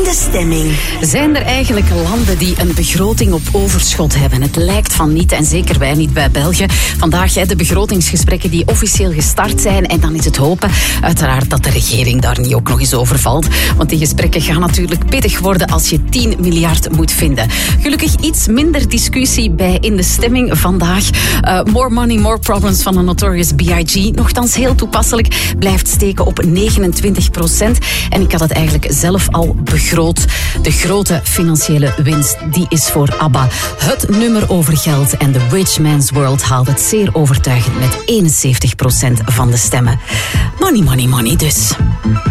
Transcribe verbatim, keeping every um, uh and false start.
de stemming. Zijn er eigenlijk landen die een begroting op overschot hebben? Het lijkt van niet en zeker wij niet bij België. Vandaag hè, de begrotingsgesprekken die officieel gestart zijn en dan is het hopen uiteraard dat de regering daar niet ook nog eens over valt. Want die gesprekken gaan natuurlijk pittig worden als je tien miljard moet vinden. Gelukkig iets minder discussie bij In de Stemming vandaag. Uh, more money, more problems van de Notorious B I G. Nochtans heel toepasselijk, blijft steken op negenentwintig procent. En ik had het eigenlijk zelf al begroot. De grote financiële winst, die is voor ABBA. Het nummer over geld en The Rich Man's World haalt het zeer overtuigend met eenenzeventig procent van de stemmen. Money, money, money dus.